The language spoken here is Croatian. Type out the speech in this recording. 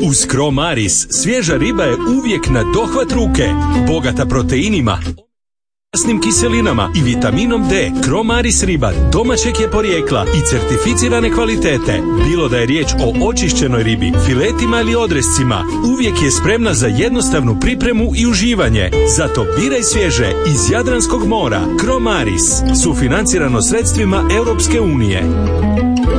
Uz Cromaris svježa riba je uvijek na dohvat ruke, bogata proteinima, masnim kiselinama i vitaminom D. Cromaris riba domaćeg je porijekla i certificirane kvalitete. Bilo da je riječ o očišćenoj ribi, filetima ili odrescima, uvijek je spremna za jednostavnu pripremu i uživanje. Zato biraj svježe iz Jadranskog mora. Cromaris, sufinancirano sredstvima Europske unije.